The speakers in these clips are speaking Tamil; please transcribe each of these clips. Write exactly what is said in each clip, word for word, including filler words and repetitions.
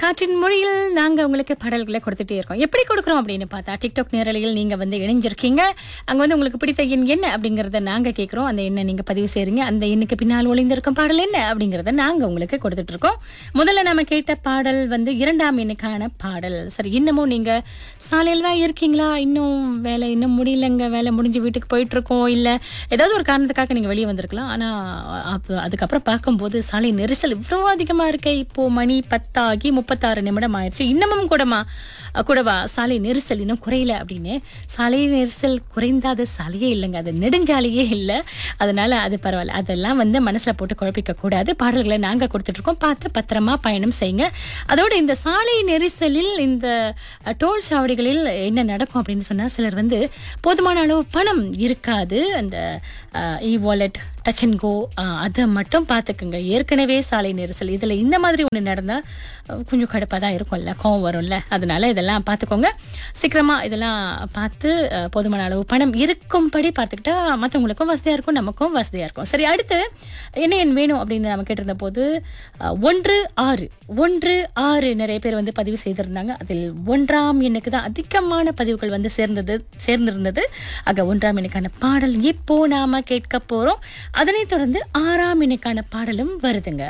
காற்றின் மொழியில் நாங்க உங்களுக்கு பாடல்களை கொடுத்துட்டே இருக்கோம். எப்படி கொடுக்குறோம் அப்படின்னு பார்த்தா, டிக்டாக் நேரலையில் நீங்க வந்து இணைஞ்சிருக்கீங்க. அங்க வந்து உங்களுக்கு பிடித்த எண் என்ன அப்படிங்கறத நாங்க கேட்கிறோம். அந்த எண்ணை நீங்க பதிவு செய்றீங்க. அந்த எண்ணுக்கு பின்னால் ஒளிந்திருக்கும் பாடல் என்ன அப்படிங்கறத நாங்க உங்களுக்கு கொடுத்துட்டு இருக்கோம். முதல்ல நம்ம கேட்ட பாடல் வந்து இரண்டாம் எண்ணுக்கான பாடல். சரி, இன்னமும் நீங்க சாலையில தான் இருக்கீங்களா? இன்னும் வேலை இன்னும் முடியலங்க, வேலை முடிஞ்சு வீட்டுக்கு போயிட்டு இருக்கோம், இல்ல ஏதாவது ஒரு காரணத்துக்காக நீங்க வெளியே வந்திருக்கலாம். ஆனா அப்ப அதுக்கப்புறம் பார்க்கும்போது சாலை நெரிசல் இவ்வளவு அதிகமா இருக்கே. இப்போ மணி பத்தாகி முப்பத்தாறு நிமிடம் ஆயிடுச்சு. இன்னமும் கூடமா கூடவா சாலை நெரிசல் இன்னும் குறையல அப்படின்னு. சாலை நெரிசல் குறைந்தாத சாலையே இல்லைங்க, அது நெடுஞ்சாலையே இல்லை. அதனால அது பரவாயில்ல, அதெல்லாம் வந்து மனசுல போட்டு குழப்பிக்க கூடாது. பாடல்களை நாங்க கொடுத்துட்டு இருக்கோம், பார்த்து பத்திரமா பயணம் செய்யுங்க. அதோட இந்த சாலை நெரிசலில், இந்த டோல் சாவடிகளில் என்ன நடக்கும் அப்படின்னு சொன்னா, சிலர் வந்து போதுமான அளவு பணம் இருக்காது. அந்த இ வாலெட், டச் அண்ட் கோ, அதை மட்டும் பார்த்துக்குங்க. ஏற்கனவே சாலை நெரிசல், இதில் இந்த மாதிரி ஒன்று நடந்தால் கொஞ்சம் கடுப்பாக தான் இருக்கும்ல, கோவம் வரும்ல. அதனால இதெல்லாம் பார்த்துக்கோங்க. சீக்கிரமாக இதெல்லாம் பார்த்து போதுமான அளவு பணம் இருக்கும்படி பார்த்துக்கிட்டா மற்றவங்களுக்கும் வசதியாக இருக்கும், நமக்கும் வசதியாக இருக்கும். சரி, அடுத்து என்ன எண் வேணும் அப்படின்னு நம்ம கேட்டிருந்த போது ஒன்று ஆறு ஒன்று ஆறு நிறைய பேர் வந்து பதிவு செய்திருந்தாங்க. அதில் ஒன்றாம் எண்ணுக்கு தான் அதிகமான பதிவுகள் வந்து சேர்ந்தது சேர்ந்திருந்தது. ஆக ஒன்றாம் எண்ணுக்கான பாடல் இப்போ நாம கேட்க போறோம். அதனைத் தொடர்ந்து ஆறாம் எண்ணுக்கான பாடலும் வருதுங்க.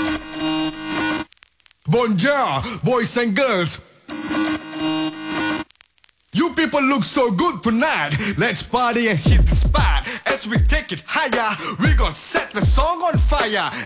Bonjour, boys and girls. You people look so good tonight. Let's party and hit the spot. As we take it higher, we gon' set the song on fire.